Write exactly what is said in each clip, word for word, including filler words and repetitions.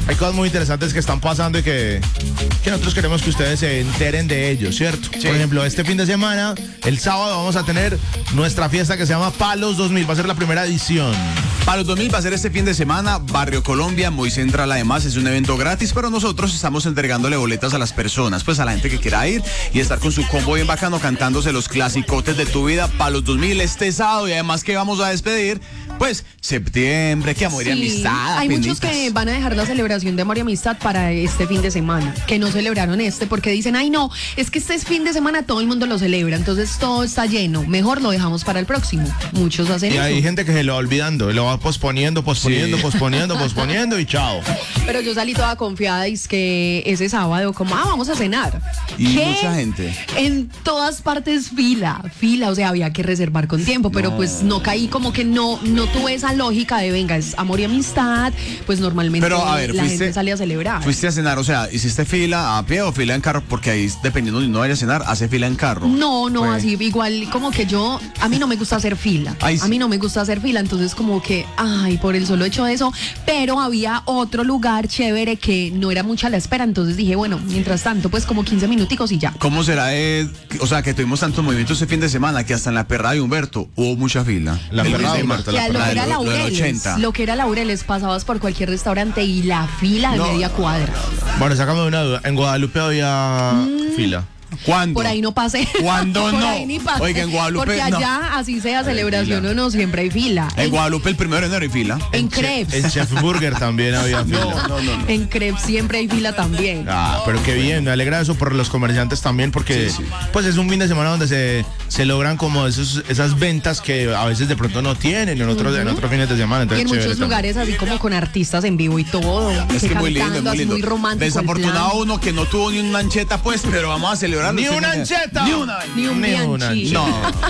hay cosas muy interesantes que están pasando y que, que nosotros queremos que ustedes se enteren de ellos, ¿cierto? Sí. Por ejemplo, este fin de semana, el sábado, vamos a tener nuestra fiesta que se llama Palos dos mil. Va a ser la primera edición. Palos dos mil va a ser este fin de semana, Barrio Colombia, muy central además, es un evento gratis, pero nosotros estamos entregándole boletas a las personas, pues a la gente que quiera ir y estar con su combo bien bacano cantándose los clasicotes de tu vida. Palos dos mil este sábado, y además que vamos a despedir, pues, septiembre, que amor y Sí, amistad. hay benditas. muchos que van a dejar la celebración de amor y amistad para este fin de semana, que no celebraron este, porque dicen, ay no, es que este fin de semana todo el mundo lo celebra, entonces todo está lleno, mejor lo dejamos para el próximo. Muchos hacen Y eso. hay gente que se lo va olvidando, lo va posponiendo, posponiendo, Sí. posponiendo, posponiendo y chao. Pero yo salí toda confiada y es que ese sábado, como, ah, vamos a cenar. Y ¿Qué? mucha gente. En todas partes fila, fila, o sea, había que reservar con tiempo, pero No. pues no caí, como que no, no tuve esa lógica de, venga, es amor y amistad, pues normalmente Pero a ver, la fuiste, gente sale a celebrar. fuiste a cenar, o sea, ¿hiciste fila a pie o fila en carro? Porque ahí, dependiendo de no vaya a cenar, hace fila en carro. No, no, Pues, así igual como que yo, a mí no me gusta hacer fila, Ay, a sí. mí no me gusta hacer fila, entonces como que, ay, por el solo hecho de eso, pero había otro lugar chévere que no era mucha la espera, entonces dije, bueno, mientras tanto, pues como quince minuticos y ya. ¿Cómo será? Eh, o sea, que tuvimos tantos movimientos este fin de semana que hasta en la perrada de Humberto hubo mucha fila. La El perrada de mismo- Humberto, Que a lo la que era del- lo del Laureles, ochenta. lo que era Laureles, pasabas por cualquier restaurante y la fila de No, media no, cuadra. Bueno, sácame de una duda. En Guadalupe había fila. ¿Cuándo? Por ahí no pasé. ¿Cuándo Por no? ahí ni pasé. Oiga, en Guadalupe, Porque no. allá, así sea celebración fila. o no, siempre hay fila. En Guadalupe el primero de enero hay fila. En Che- Crepes. En Chef Burger también había fila. No, no, no. En Crepes siempre hay fila también. Ah, pero qué bien, me alegra eso por los comerciantes también, porque Sí, sí. pues es un fin de semana donde se, se logran como esos, esas ventas que a veces de pronto no tienen en otros, en otros fines de semana. Y Entonces, en chévere muchos también. lugares así como con artistas en vivo y todo. Es que muy lindo, es cantando, muy así lindo. muy romántico. el Desafortunado plan. uno que no tuvo ni una ancheta, pues, pero vamos a celebrar. ¡Ni una ancheta! Ni una. Ni un Ni una Bianchi. No.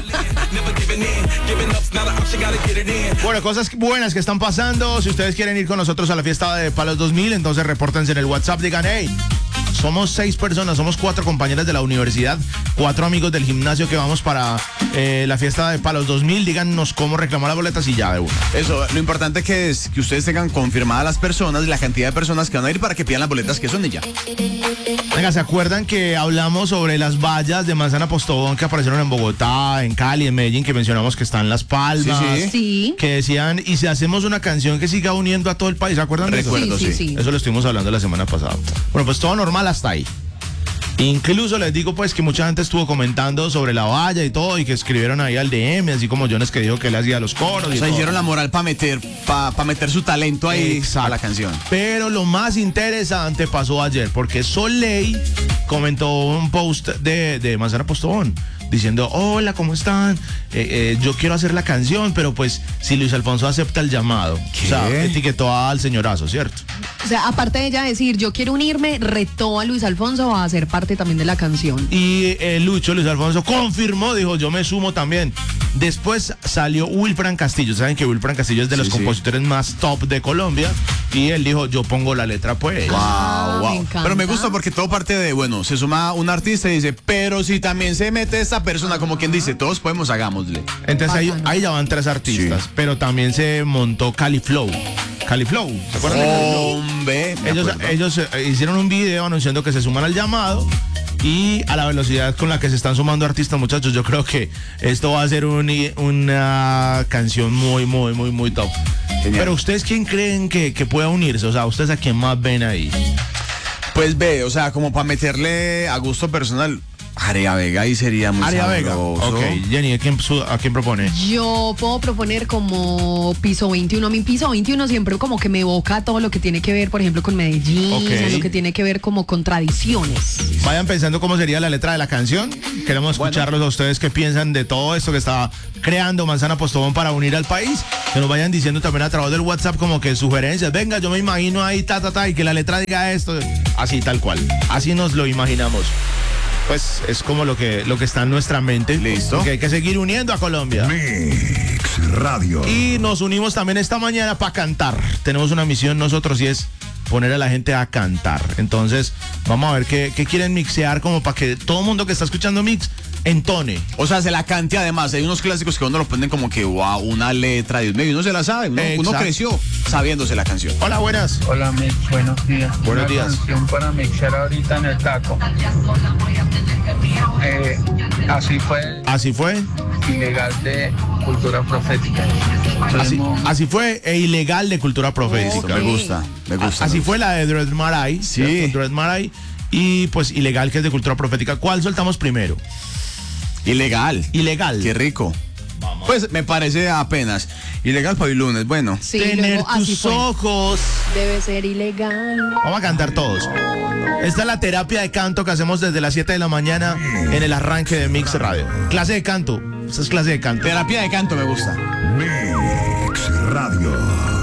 Bueno, cosas buenas que están pasando. Si ustedes quieren ir con nosotros a la fiesta de Palos dos mil, entonces repórtense en el WhatsApp. Digan, hey, somos seis personas, somos cuatro compañeras de la universidad, cuatro amigos del gimnasio que vamos para eh, la fiesta de Palos dos mil. Díganos cómo reclamar las boletas y ya de una. Eso, lo importante que es que ustedes tengan confirmadas las personas, la cantidad de personas que van a ir para que pidan las boletas que son y ya. Venga, ¿se acuerdan que hablamos sobre las vallas de manzana postobón que aparecieron en Bogotá, en Cali, en Medellín, que mencionamos que están en Las Palmas? Sí, sí. Sí. Que decían, y si hacemos una canción que siga uniendo a todo el país, ¿se acuerdan de eso? Recuerdo, sí, sí, sí. sí. Eso lo estuvimos hablando la semana pasada. Bueno, pues todo normal hasta ahí. Incluso les digo pues que mucha gente estuvo comentando sobre la valla y todo, y que escribieron ahí al D M, así como Jones que dijo que él hacía los coros. O y sea, todo. hicieron la moral para meter, para pa meter su talento ahí Exacto. a la canción. Pero lo más interesante pasó ayer, porque Soleil comentó un post de, de Manzana Postobón diciendo, hola, ¿cómo están? Eh, eh, yo quiero hacer la canción, pero pues si Luis Alfonso acepta el llamado. ¿Qué? O sea, etiquetó al señorazo, ¿cierto? O sea, aparte de ella decir, yo quiero unirme, retó a Luis Alfonso a ser parte también de la canción. Y eh, Lucho, Luis Alfonso, confirmó, dijo, yo me sumo también. Después salió Wilfran Castillo. Saben que Wilfran Castillo es de los Sí, sí. compositores más top de Colombia. Y él dijo, yo pongo la letra, pues. Ah, Wow, me wow. encanta. Pero me gusta porque todo parte de, bueno, se suma un artista y dice, pero si también se mete esta persona, como quien dice, todos podemos, hagámosle. Entonces ahí, Bacano. ahí ya van tres artistas. Sí. Pero también se montó Cali Flow. Cali Flow, ¿se acuerdan de Cali Flow? Hombre, me Ellos, acuerdo. ellos eh, hicieron un video anunciando que se suman al llamado, y a la velocidad con la que se están sumando artistas, muchachos, yo creo que esto va a ser un- una canción muy, muy, muy, muy top. Genial. Pero ustedes, ¿quién creen que, que pueda unirse? O sea, ¿ustedes a quién más ven ahí? Pues ve, o sea, como para meterle a gusto personal, Area Vega ahí sería muy Aria Vega. sabroso. Ok, Jenny, ¿a quién, su- ¿a quién propone? Yo puedo proponer como Piso veintiuno. A mí Piso veintiuno siempre como que me evoca todo lo que tiene que ver, por ejemplo, con Medellín, Ok. lo que tiene que ver como con tradiciones. Vayan pensando cómo sería la letra de la canción. Queremos Bueno. escucharlos a ustedes qué piensan de todo esto que está creando Manzana Postobón para unir al país. Que nos vayan diciendo también a través del WhatsApp como que sugerencias. Venga, yo me imagino ahí, ta, ta, ta, y que la letra diga esto. Así, tal cual. Así nos lo imaginamos. Pues es como lo que, lo que está en nuestra mente. Listo. Porque hay que seguir uniendo a Colombia. Mix Radio. Y nos unimos también esta mañana para cantar. Tenemos una misión nosotros y es poner a la gente a cantar. Entonces, vamos a ver qué, qué quieren mixear como para que todo el mundo que está escuchando mix entone. O sea, se la cante además. Hay unos clásicos que uno los ponen como que, wow, una letra, Dios mío, y uno se la sabe. Uno, uno creció sabiéndose la canción. Hola, buenas. Hola, Mix, buenos días. Buenos una días. Canción para mixar ahorita en el taco. Eh, así fue. Así fue. Ilegal de Cultura Profética. Así, Podemos- así fue e ilegal de Cultura Profética. Ok. Me gusta, me gusta. Así fue la de Dread Marai. Sí. ¿cierto? Dread Marai. Y pues ilegal, que es de Cultura Profética. ¿Cuál soltamos primero? Ilegal. Ilegal. Qué rico. Pues me parece apenas. Ilegal para el lunes, bueno. Sí, Tener luego así tus fue. ojos. Debe ser ilegal. Vamos a cantar todos. Esta es la terapia de canto que hacemos desde las siete de la mañana en el arranque de Mix Radio. Clase de canto. Esta es clase de canto. Terapia de canto me gusta. Mix Radio.